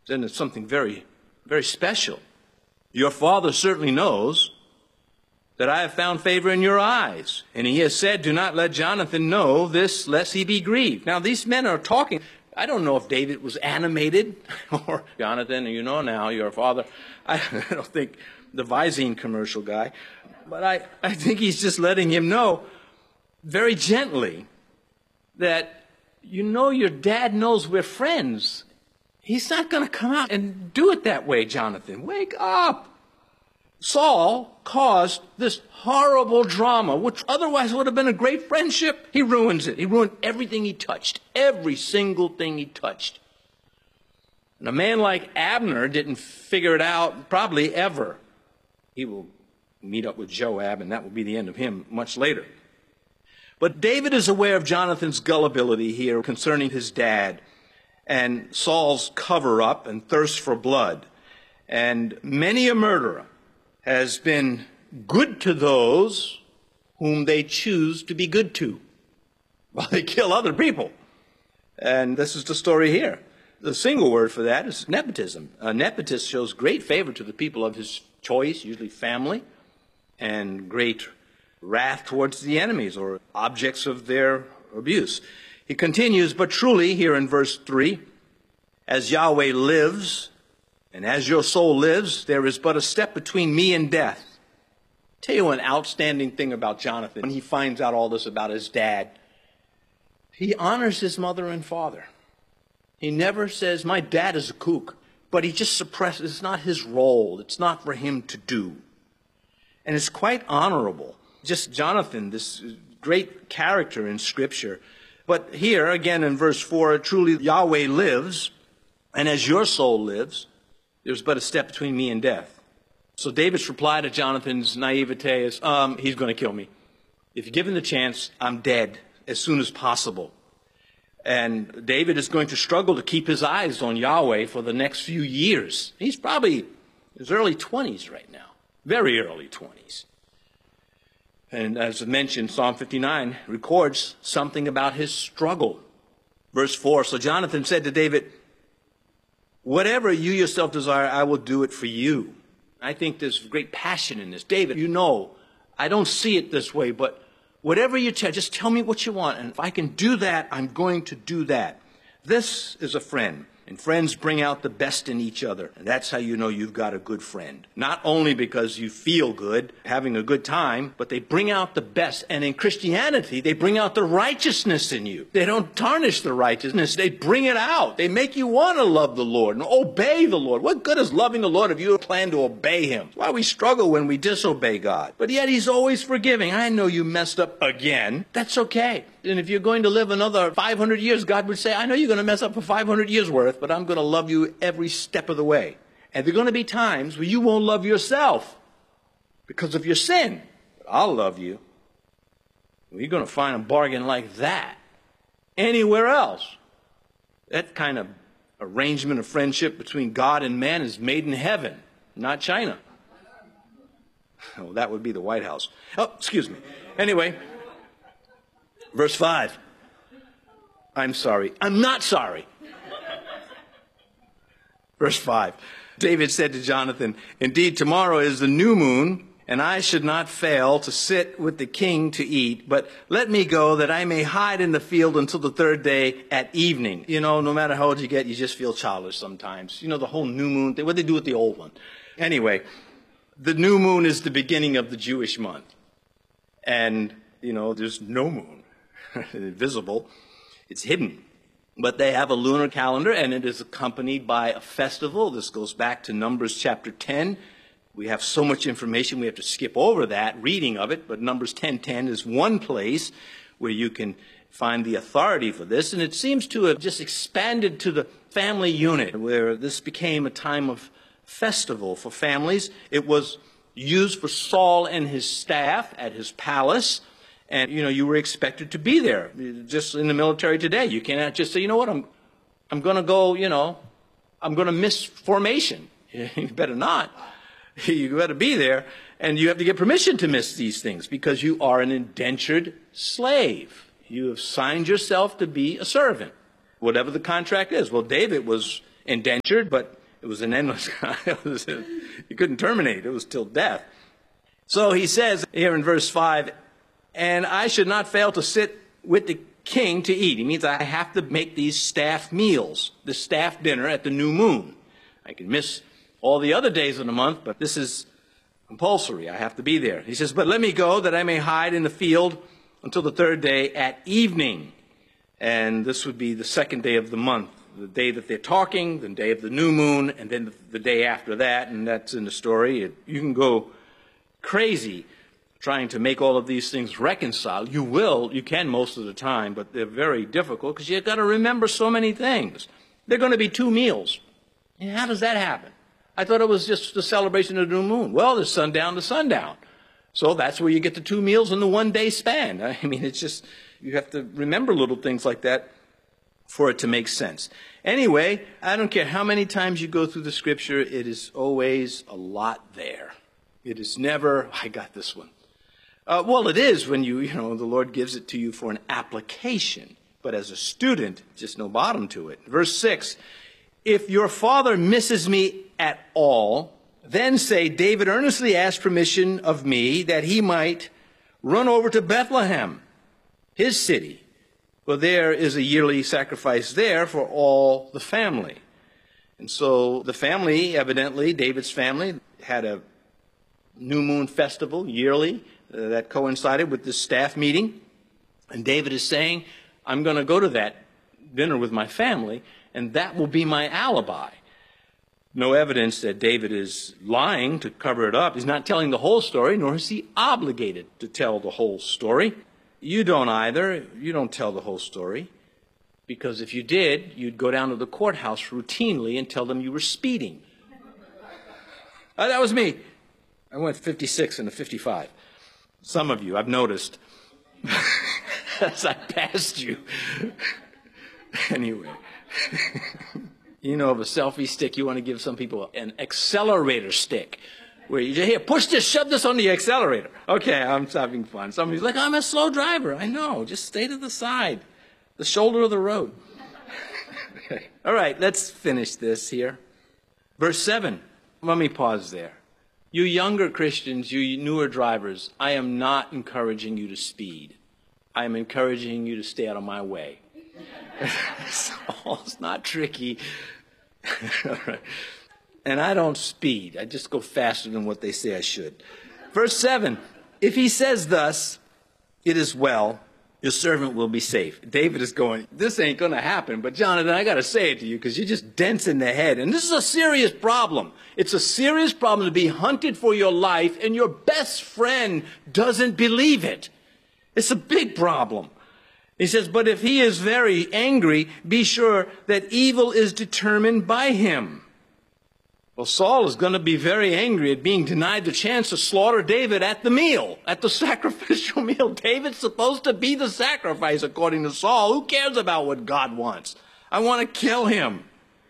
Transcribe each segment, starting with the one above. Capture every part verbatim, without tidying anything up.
then it's something very, very special. Your father certainly knows that I have found favor in your eyes. And he has said, do not let Jonathan know this, lest he be grieved. Now, these men are talking. I don't know if David was animated or Jonathan, you know now, your father. I don't think the Visine commercial guy. But I, I think he's just letting him know very gently that, you know, your dad knows we're friends. He's not going to come out and do it that way, Jonathan. Wake up. Saul caused this horrible drama, which otherwise would have been a great friendship. He ruins it. He ruined everything he touched, every single thing he touched. And a man like Abner didn't figure it out probably ever. He will meet up with Joab, and that will be the end of him much later. But David is aware of Jonathan's gullibility here concerning his dad and Saul's cover-up and thirst for blood. And many a murderer has been good to those whom they choose to be good to, while they kill other people. And this is the story here. The single word for that is nepotism. A nepotist shows great favor to the people of his choice, usually family, and great wrath towards the enemies or objects of their abuse. He continues, but truly, here in verse three, as Yahweh lives, and as your soul lives, there is but a step between me and death. Tell you an outstanding thing about Jonathan. When he finds out all this about his dad, he honors his mother and father. He never says, my dad is a kook, but he just suppresses. It's not his role. It's not for him to do. And it's quite honorable. Just Jonathan, this great character in Scripture. But here, again in verse four, truly Yahweh lives, and as your soul lives, there's but a step between me and death. So David's reply to Jonathan's naivete is, um, he's going to kill me. If you give him the chance, I'm dead as soon as possible. And David is going to struggle to keep his eyes on Yahweh for the next few years. He's probably in his early twenties right now, very early twenties. And as mentioned, Psalm fifty-nine records something about his struggle. Verse four, so Jonathan said to David, whatever you yourself desire, I will do it for you. I think there's great passion in this. David, you know, I don't see it this way, but whatever you tell, just tell me what you want. And if I can do that, I'm going to do that. This is a friend. And friends bring out the best in each other. And that's how you know you've got a good friend. Not only because you feel good, having a good time, but they bring out the best. And in Christianity, they bring out the righteousness in you. They don't tarnish the righteousness. They bring it out. They make you want to love the Lord and obey the Lord. What good is loving the Lord if you plan to obey Him? That's why we struggle when we disobey God. But yet He's always forgiving. I know you messed up again. That's okay. And if you're going to live another five hundred years, God would say, I know you're going to mess up for five hundred years worth, but I'm going to love you every step of the way. And there are going to be times where you won't love yourself because of your sin. But I'll love you. Well, you're going to find a bargain like that anywhere else. That kind of arrangement of friendship between God and man is made in heaven, not China. Oh, that would be the White House. Oh, excuse me. Anyway. Verse five, I'm sorry. I'm not sorry. Verse five, David said to Jonathan, indeed, tomorrow is the new moon, and I should not fail to sit with the king to eat, but let me go that I may hide in the field until the third day at evening. You know, no matter how old you get, you just feel childish sometimes. You know, the whole new moon thing, what they do with the old one. Anyway, the new moon is the beginning of the Jewish month. And, you know, there's no moon. Visible, it's hidden. But they have a lunar calendar, and it is accompanied by a festival. This goes back to Numbers chapter ten. We have so much information, we have to skip over that reading of it, but Numbers ten ten is one place where you can find the authority for this, and it seems to have just expanded to the family unit, where this became a time of festival for families. It was used for Saul and his staff at his palace. And, you know, you were expected to be there. Just in the military today, you cannot just say, you know what, I'm, I'm going to go, you know, I'm going to miss formation. You better not. You better be there. And you have to get permission to miss these things because you are an indentured slave. You have signed yourself to be a servant, whatever the contract is. Well, David was indentured, but it was an endless, it was, you couldn't terminate. It was till death. So he says here in verse five, and I should not fail to sit with the king to eat. He means I have to make these staff meals, the staff dinner at the new moon. I can miss all the other days of the month, but this is compulsory. I have to be there. He says, but let me go that I may hide in the field until the third day at evening. And this would be the second day of the month, the day that they're talking, the day of the new moon, and then the, the day after that, and that's in the story. It, you can go crazy trying to make all of these things reconcile. You will, you can most of the time, but they're very difficult because you've got to remember so many things. They're going to be two meals. And how does that happen? I thought it was just the celebration of the new moon. Well, there's sundown to sundown. So that's where you get the two meals in the one day span. I mean, it's just, you have to remember little things like that for it to make sense. Anyway, I don't care how many times you go through the scripture, it is always a lot there. It is never, I got this one. Uh, well, it is when you, you know, the Lord gives it to you for an application. But as a student, just no bottom to it. Verse six, if your father misses me at all, then say, David earnestly asked permission of me that he might run over to Bethlehem, his city. For there is a yearly sacrifice there for all the family. And so the family, evidently, David's family, had a new moon festival yearly uh, that coincided with this staff meeting. And David is saying, I'm going to go to that dinner with my family, and that will be my alibi. No evidence that David is lying to cover it up. He's not telling the whole story, nor is he obligated to tell the whole story. You don't either. You don't tell the whole story. Because if you did, you'd go down to the courthouse routinely and tell them you were speeding. Uh, that was me. I went fifty-six and a fifty-five. Some of you, I've noticed, as I passed you. Anyway. You know, of a selfie stick, you want to give some people an accelerator stick. Where you just, here, push this, shove this on the accelerator. Okay, I'm having fun. Somebody's like, I'm a slow driver. I know, just stay to the side, the shoulder of the road. Okay. All right, let's finish this here. Verse seven, let me pause there. You younger Christians, you newer drivers, I am not encouraging you to speed. I am encouraging you to stay out of my way. So it's not tricky. And I don't speed. I just go faster than what they say I should. Verse seven, if he says thus, it is well, your servant will be safe. David is going, this ain't going to happen. But Jonathan, I got to say it to you because you're just dense in the head. And this is a serious problem. It's a serious problem to be hunted for your life and your best friend doesn't believe it. It's a big problem. He says, but if he is very angry, be sure that evil is determined by him. Well, Saul is going to be very angry at being denied the chance to slaughter David at the meal, at the sacrificial meal. David's supposed to be the sacrifice, according to Saul. Who cares about what God wants? I want to kill him.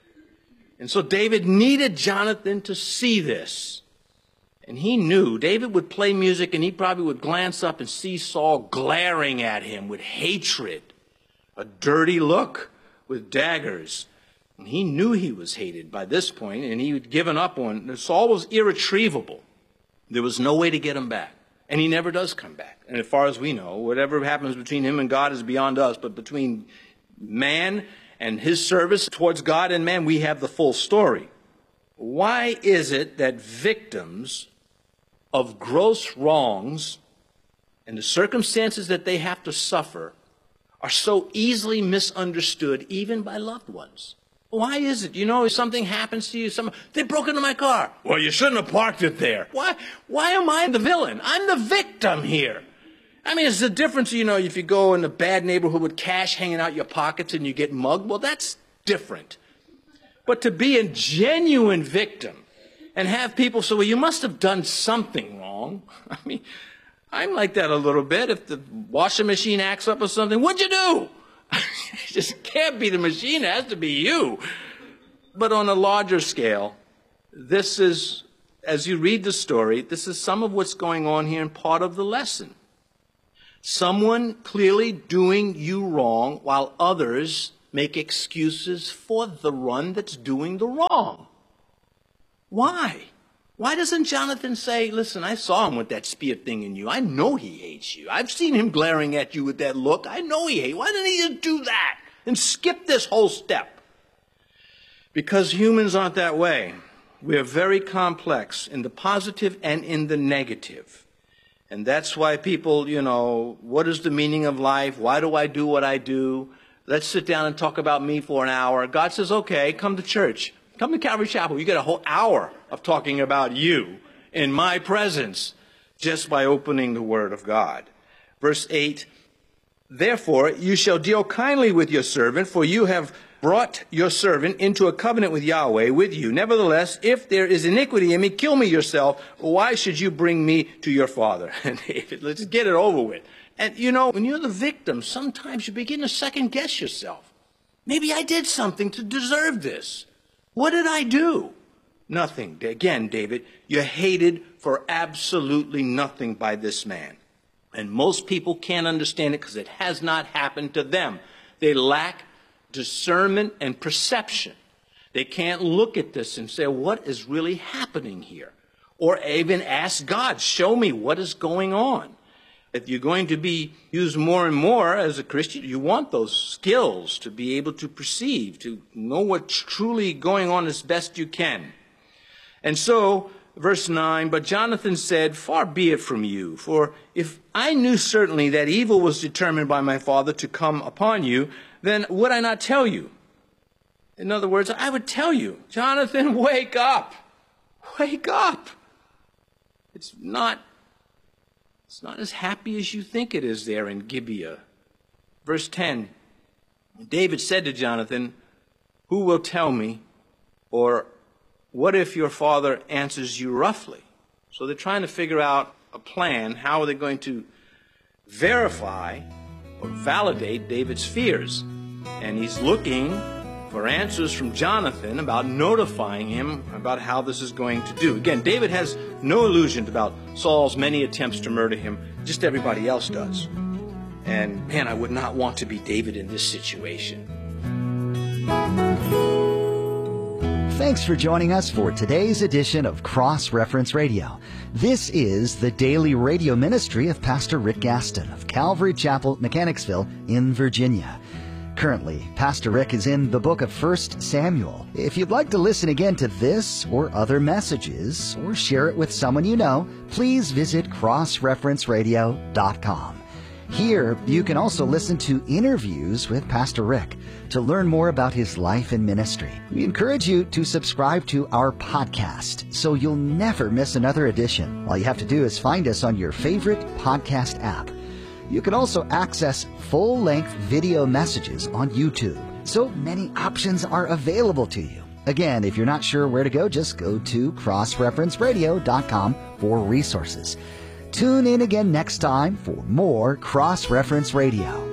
And so David needed Jonathan to see this. And he knew David would play music and he probably would glance up and see Saul glaring at him with hatred, a dirty look with daggers. And he knew he was hated by this point and he had given up on, Saul was irretrievable. There was no way to get him back. And he never does come back. And as far as we know, whatever happens between him and God is beyond us. But between man and his service towards God and man, we have the full story. Why is it that victims of gross wrongs and the circumstances that they have to suffer are so easily misunderstood even by loved ones? Why is it? You know, if something happens to you, some, they broke into my car. Well, you shouldn't have parked it there. Why, why am I the villain? I'm the victim here. I mean, it's the difference, you know, if you go in a bad neighborhood with cash hanging out your pockets and you get mugged, well, that's different. But to be a genuine victim and have people say, well, you must have done something wrong. I mean, I'm like that a little bit. If the washing machine acts up or something, what'd you do? It just can't be the machine. It has to be you. But on a larger scale, this is, as you read the story, this is some of what's going on here and part of the lesson. Someone clearly doing you wrong while others make excuses for the one that's doing the wrong. Why? Why doesn't Jonathan say, listen, I saw him with that spear thing in you. I know he hates you. I've seen him glaring at you with that look. I know he hates you. Why didn't he just do that and skip this whole step? Because humans aren't that way. We are very complex in the positive and in the negative. And that's why people, you know, what is the meaning of life? Why do I do what I do? Let's sit down and talk about me for an hour. God says, okay, come to church. Come to Calvary Chapel. You get a whole hour of talking about you in my presence just by opening the Word of God. Verse eight, therefore you shall deal kindly with your servant, for you have brought your servant into a covenant with Yahweh, with you. Nevertheless, if there is iniquity in me, kill me yourself. Why should you bring me to your father? And David, let's get it over with. And you know, when you're the victim, sometimes you begin to second guess yourself. Maybe I did something to deserve this. What did I do? Nothing. Again, David, you're hated for absolutely nothing by this man. And most people can't understand it because it has not happened to them. They lack discernment and perception. They can't look at this and say, what is really happening here? Or even ask God, show me what is going on. If you're going to be used more and more as a Christian, you want those skills to be able to perceive, to know what's truly going on as best you can. And so, verse nine, but Jonathan said, far be it from you, for if I knew certainly that evil was determined by my father to come upon you, then would I not tell you? In other words, I would tell you, Jonathan, wake up. Wake up. It's not, it's not as happy as you think it is there in Gibeah. Verse ten, David said to Jonathan, who will tell me? Or what if your father answers you roughly? So they're trying to figure out a plan. How are they going to verify or validate David's fears? And he's looking for answers from Jonathan about notifying him about how this is going to do. Again, David has no illusions about Saul's many attempts to murder him. Just everybody else does. And man, I would not want to be David in this situation. Thanks for joining us for today's edition of Cross Reference Radio. This is the daily radio ministry of Pastor Rick Gaston of Calvary Chapel, Mechanicsville in Virginia. Currently, Pastor Rick is in the book of First Samuel. If you'd like to listen again to this or other messages or share it with someone you know, please visit cross reference radio dot com. Here, you can also listen to interviews with Pastor Rick to learn more about his life and ministry. We encourage you to subscribe to our podcast so you'll never miss another edition. All you have to do is find us on your favorite podcast app. You can also access full-length video messages on YouTube. So many options are available to you. Again, if you're not sure where to go, just go to cross reference radio dot com for resources. Tune in again next time for more Cross Reference Radio.